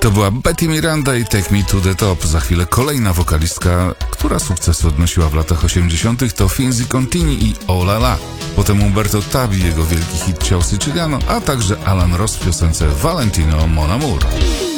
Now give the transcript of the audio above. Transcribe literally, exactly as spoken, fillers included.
To była Betty Miranda i Take Me to the Top. Za chwilę kolejna wokalistka, która sukcesy odnosiła w latach osiemdziesiątych, to Finzi Contini i Oh La La. Potem Umberto Tabi, jego wielki hit Ciao Siciliano, a także Alan Ross w piosence Valentino Mon Amour.